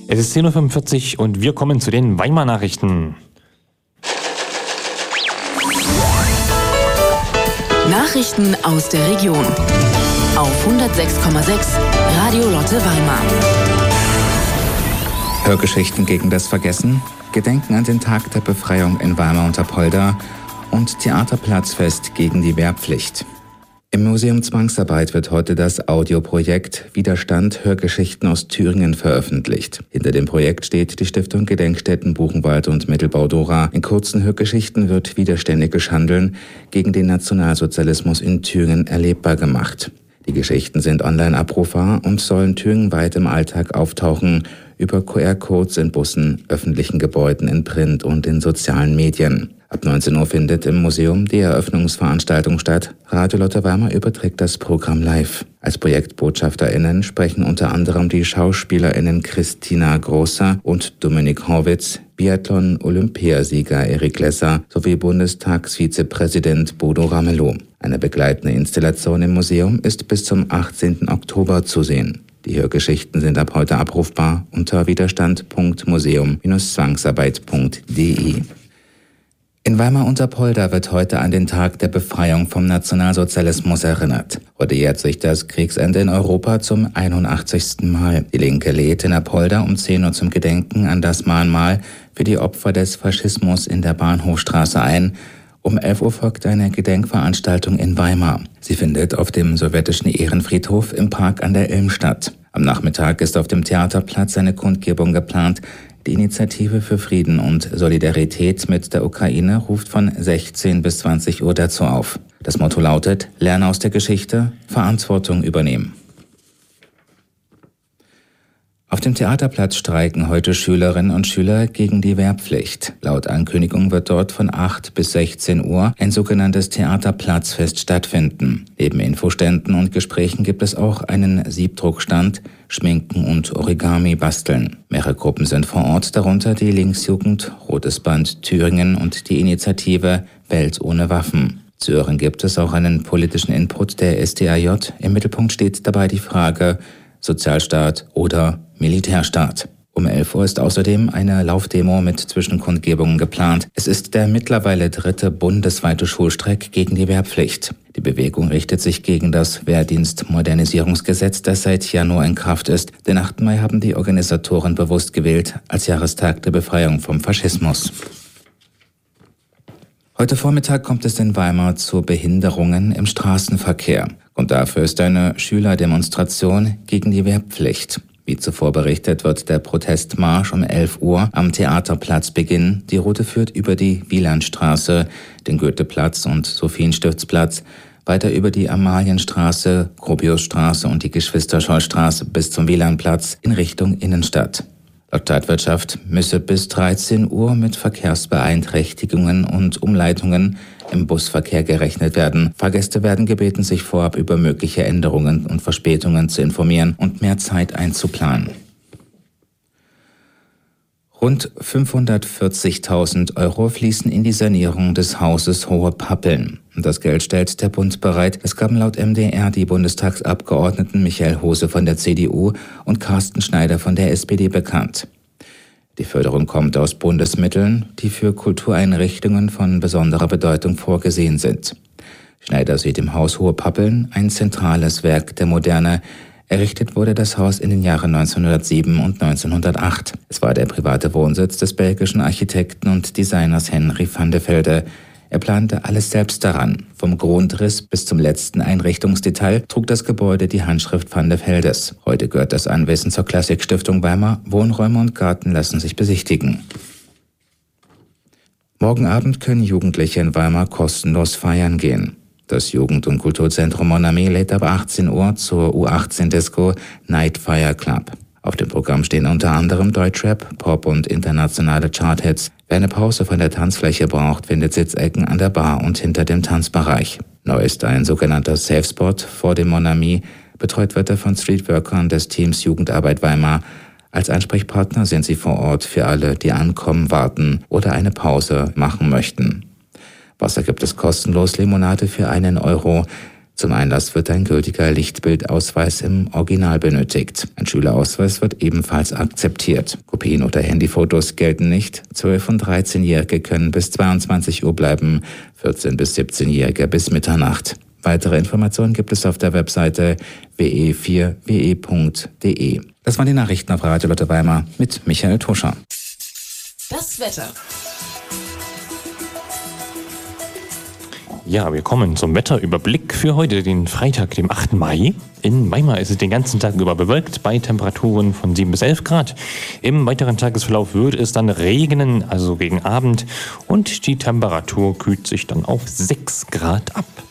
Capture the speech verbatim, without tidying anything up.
Es ist zehn Uhr fünfundvierzig und wir kommen zu den Weimar-Nachrichten. Nachrichten aus der Region auf hundertsechs Komma sechs Radio Lotte Weimar. Hörgeschichten gegen das Vergessen, Gedenken an den Tag der Befreiung in Weimar und Apolda und Theaterplatzfest gegen die Wehrpflicht. Im Museum Zwangsarbeit wird heute das Audioprojekt Widerstand Hörgeschichten aus Thüringen veröffentlicht. Hinter dem Projekt steht die Stiftung Gedenkstätten Buchenwald und Mittelbau-Dora. In kurzen Hörgeschichten wird widerständiges Handeln gegen den Nationalsozialismus in Thüringen erlebbar gemacht. Die Geschichten sind online abrufbar und sollen thüringenweit im Alltag auftauchen, über Q R-Codes in Bussen, öffentlichen Gebäuden, in Print und in sozialen Medien. Ab neunzehn Uhr findet im Museum die Eröffnungsveranstaltung statt. Radio Lotte Weimar überträgt das Programm live. Als ProjektbotschafterInnen sprechen unter anderem die SchauspielerInnen Christina Großer und Dominik Horwitz, Biathlon-Olympiasieger Erik Lesser sowie Bundestagsvizepräsident Bodo Ramelow. Eine begleitende Installation im Museum ist bis zum achtzehnten Oktober zu sehen. Die Hörgeschichten sind ab heute abrufbar unter widerstand punkt museum Bindestrich zwangsarbeit punkt de. In Weimar und Apolda wird heute an den Tag der Befreiung vom Nationalsozialismus erinnert. Heute jährt sich das Kriegsende in Europa zum einundachtzigsten Mal. Die Linke lädt in Apolda um zehn Uhr zum Gedenken an das Mahnmal für die Opfer des Faschismus in der Bahnhofstraße ein. Um elf Uhr folgt eine Gedenkveranstaltung in Weimar. Sie findet auf dem sowjetischen Ehrenfriedhof im Park an der Ilm statt. Am Nachmittag ist auf dem Theaterplatz eine Kundgebung geplant. Die Initiative für Frieden und Solidarität mit der Ukraine ruft von sechzehn bis zwanzig Uhr dazu auf. Das Motto lautet: Lerne aus der Geschichte, Verantwortung übernehmen. Auf dem Theaterplatz streiken heute Schülerinnen und Schüler gegen die Wehrpflicht. Laut Ankündigung wird dort von acht bis sechzehn Uhr ein sogenanntes Theaterplatzfest stattfinden. Neben Infoständen und Gesprächen gibt es auch einen Siebdruckstand, Schminken und Origami basteln. Mehrere Gruppen sind vor Ort, darunter die Linksjugend, Rotes Band Thüringen und die Initiative Welt ohne Waffen. Zu hören gibt es auch einen politischen Input der S D A J. Im Mittelpunkt steht dabei die Frage Sozialstaat oder Militärstaat. Um elf Uhr ist außerdem eine Laufdemo mit Zwischenkundgebungen geplant. Es ist der mittlerweile dritte bundesweite Schulstreik gegen die Wehrpflicht. Die Bewegung richtet sich gegen das Wehrdienstmodernisierungsgesetz, das seit Januar in Kraft ist. Den achten Mai haben die Organisatoren bewusst gewählt als Jahrestag der Befreiung vom Faschismus. Heute Vormittag kommt es in Weimar zu Behinderungen im Straßenverkehr. Und dafür ist eine Schülerdemonstration gegen die Wehrpflicht. Wie zuvor berichtet, wird der Protestmarsch um elf Uhr am Theaterplatz beginnen. Die Route führt über die Wielandstraße, den Goetheplatz und Sophienstiftsplatz, weiter über die Amalienstraße, Gropiusstraße und die Geschwister-Scholl-Straße bis zum Wielandplatz in Richtung Innenstadt. Laut Stadtwirtschaft müsse bis dreizehn Uhr mit Verkehrsbeeinträchtigungen und Umleitungen im Busverkehr gerechnet werden. Fahrgäste werden gebeten, sich vorab über mögliche Änderungen und Verspätungen zu informieren und mehr Zeit einzuplanen. Rund fünfhundertvierzigtausend Euro fließen in die Sanierung des Hauses Hohe Pappeln. Das Geld stellt der Bund bereit. Es gaben laut M D R die Bundestagsabgeordneten Michael Hose von der C D U und Carsten Schneider von der S P D bekannt. Die Förderung kommt aus Bundesmitteln, die für Kultureinrichtungen von besonderer Bedeutung vorgesehen sind. Schneider sieht im Haus Hohe Pappeln ein zentrales Werk der Moderne. Errichtet wurde das Haus in den Jahren neunzehnhundertsieben und neunzehnhundertacht. Es war der private Wohnsitz des belgischen Architekten und Designers Henry van de Velde. Er plante alles selbst daran. Vom Grundriss bis zum letzten Einrichtungsdetail trug das Gebäude die Handschrift van de Veldes. Heute gehört das Anwesen zur Klassikstiftung Weimar. Wohnräume und Garten lassen sich besichtigen. Morgen Abend können Jugendliche in Weimar kostenlos feiern gehen. Das Jugend- und Kulturzentrum Monami lädt ab achtzehn Uhr zur U achtzehn Disco Night Fire Club. Auf dem Programm stehen unter anderem Deutschrap, Pop und internationale Charthits. Wer eine Pause von der Tanzfläche braucht, findet Sitzecken an der Bar und hinter dem Tanzbereich. Neu ist ein sogenannter Safe Spot vor dem Monami. Betreut wird er von Streetworkern des Teams Jugendarbeit Weimar. Als Ansprechpartner sind sie vor Ort für alle, die ankommen, warten oder eine Pause machen möchten. Wasser gibt es kostenlos, Limonade für einen Euro. Zum Einlass wird ein gültiger Lichtbildausweis im Original benötigt. Ein Schülerausweis wird ebenfalls akzeptiert. Kopien oder Handyfotos gelten nicht. zwölf- und dreizehnjährige können bis zweiundzwanzig Uhr bleiben, vierzehn- bis siebzehnjährige bis Mitternacht. Weitere Informationen gibt es auf der Webseite w e vier w e punkt d e. Das waren die Nachrichten auf Radio Lotte Weimar mit Michael Tuscher. Das Wetter. Ja, wir kommen zum Wetterüberblick für heute, den Freitag, dem achten Mai. In Weimar ist es den ganzen Tag über bewölkt bei Temperaturen von sieben bis elf Grad. Im weiteren Tagesverlauf wird es dann regnen, also gegen Abend. Und die Temperatur kühlt sich dann auf sechs Grad ab.